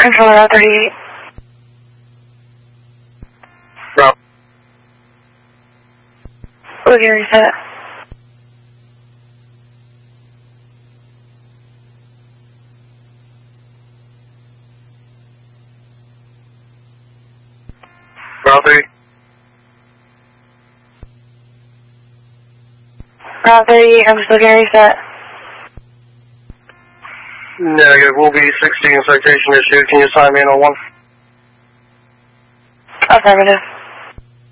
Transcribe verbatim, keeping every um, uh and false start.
Controller Route thirty-eight. Route. Boogie reset. Route three. Route thirty-eight, I'm still getting reset. Negative, will be sixteen citation issued. Can you sign me in on one? Affirmative.